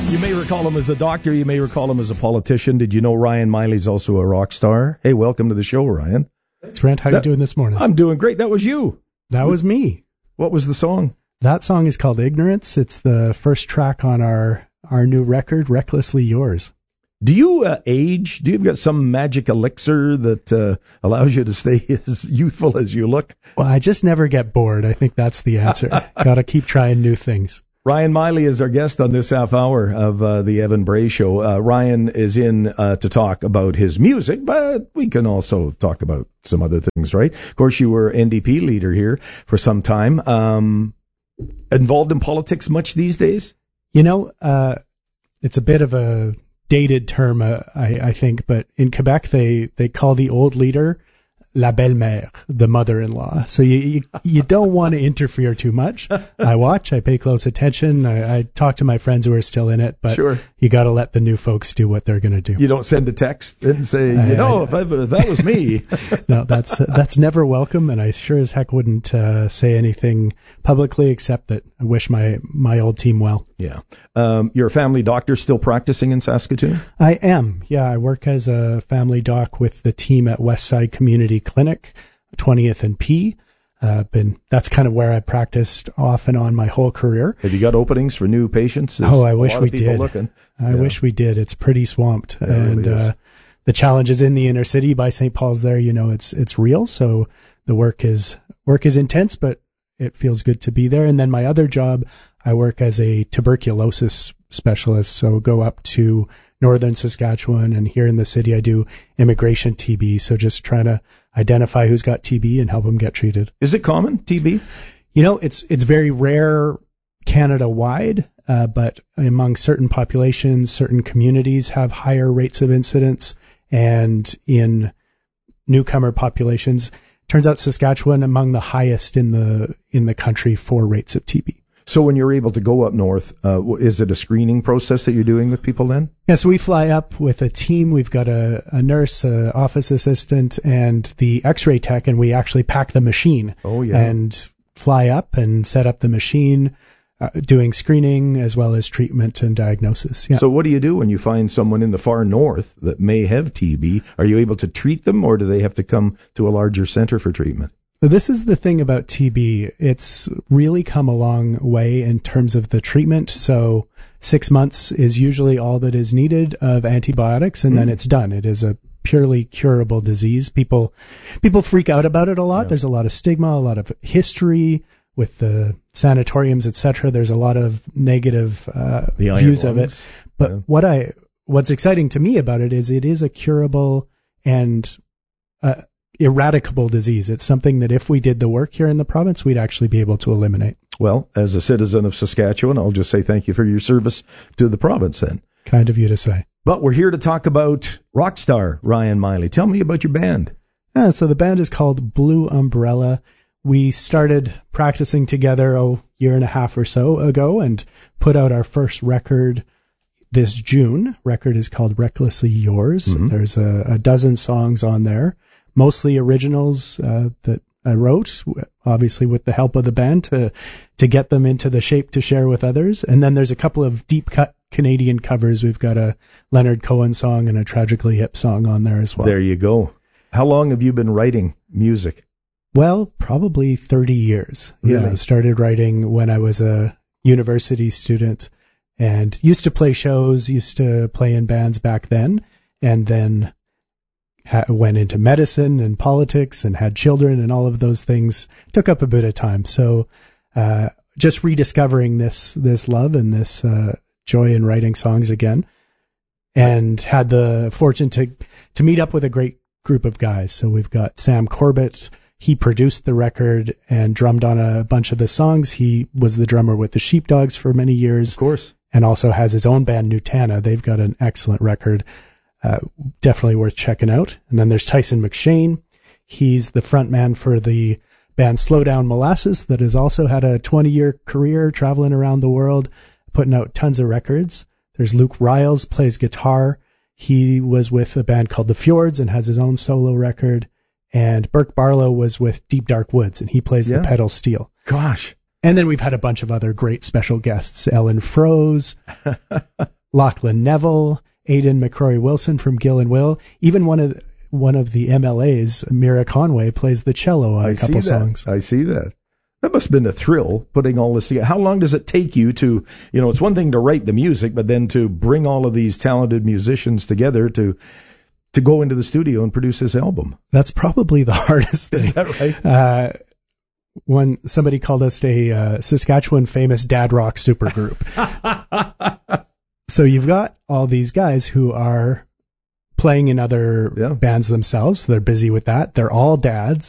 You may recall him as a doctor. You may recall him as a politician. Did you know Ryan Miley's also a rock star? Hey, welcome to the show, Ryan. Thanks, Brent. How are you doing this morning? I'm doing great. That was you. That was me. What was the song? That song is called Ignorance. It's the first track on our new record, Recklessly Yours. Do you age? Do you got some magic elixir that allows you to stay as youthful as you look? Well, I just never get bored. I think that's the answer. Got to keep trying new things. Ryan Miley is our guest on this half hour of the Evan Bray Show. Ryan is in to talk about his music, but we can also talk about some other things, right? Of course, you were NDP leader here for some time. Involved in politics much these days? You know, it's a bit of a dated term, I think, but in Quebec they call the old leader la belle-mère, the mother-in-law. So you don't want to interfere too much. I watch, I pay close attention, I talk to my friends who are still in it, but sure. You got to let the new folks do what they're going to do. You don't send a text and say, if that was me. No, that's never welcome, and I sure as heck wouldn't say anything publicly except that I wish my old team well. Yeah. You're a family doctor still practicing in Saskatoon? I am. Yeah, I work as a family doc with the team at Westside Community Clinic, 20th and P. That's kind of where I practiced off and on my whole career. Have you got openings for new patients? I wish we did. I wish we did. It's pretty swamped. Yeah, and really the challenges in the inner city by St. Paul's there, it's real. So the work is intense, but it feels good to be there. And then my other job, I work as a tuberculosis specialist. So go up to northern Saskatchewan, and here in the city I do immigration TB. So just trying to identify who's got TB and help them get treated. Is it common, TB? It's very rare Canada-wide, but among certain populations, certain communities have higher rates of incidence, and in newcomer populations, turns out Saskatchewan among the highest in the country for rates of TB. So when you're able to go up north, is it a screening process that you're doing with people then? Yeah, so we fly up with a team. We've got a nurse, an office assistant, and the x-ray tech, and we actually pack the machine. Oh, yeah. And fly up and set up the machine, doing screening as well as treatment and diagnosis. Yeah. So what do you do when you find someone in the far north that may have TB? Are you able to treat them, or do they have to come to a larger center for treatment? This is the thing about TB. It's really come a long way in terms of the treatment. So 6 months is usually all that is needed of antibiotics, and then it's done. It is a purely curable disease. People freak out about it a lot. Yeah. There's a lot of stigma, a lot of history with the sanatoriums, etc. There's a lot of negative views of it. But what's exciting to me about it is a curable and eradicable disease. It's something that if we did the work here in the province, we'd actually be able to eliminate. Well, as a citizen of Saskatchewan, I'll just say thank you for your service to the province then. Kind of you to say. But we're here to talk about rock star Ryan Miley. Tell me about your band. So the band is called Blue Umbrella. We started practicing together a year and a half or so ago and put out our first record this June. Record is called Recklessly Yours. Mm-hmm. There's a dozen songs on there. Mostly originals that I wrote, obviously with the help of the band to get them into the shape to share with others. And then there's a couple of deep cut Canadian covers. We've got a Leonard Cohen song and a Tragically Hip song on there as well. There you go. How long have you been writing music? Well, probably 30 years. Really? Yeah, I started writing when I was a university student and used to play shows, used to play in bands back then, and then went into medicine and politics and had children, and all of those things took up a bit of time. So just rediscovering this love and this joy in writing songs again, and had the fortune to meet up with a great group of guys. So we've got Sam Corbett. He produced the record and drummed on a bunch of the songs. He was the drummer with the Sheepdogs for many years. Of course. And also has his own band, Nutana. They've got an excellent record. Definitely worth checking out. And then there's Tyson McShane. He's the front man for the band Slow Down Molasses that has also had a 20-year career traveling around the world, putting out tons of records. There's Luke Riles, plays guitar. He was with a band called The Fjords and has his own solo record. And Burke Barlow was with Deep Dark Woods, and he plays the pedal steel. Gosh. And then we've had a bunch of other great special guests. Ellen Froese, Lachlan Neville, Aidan McCrory-Wilson from Gill and Will. Even one of the MLAs, Mira Conway, plays the cello on a couple songs. I see that. That must have been a thrill, putting all this together. How long does it take you to, it's one thing to write the music, but then to bring all of these talented musicians together to go into the studio and produce this album? That's probably the hardest thing. Is that right? When somebody called us a Saskatchewan famous dad rock supergroup. So you've got all these guys who are playing in other bands themselves. They're busy with that. They're all dads.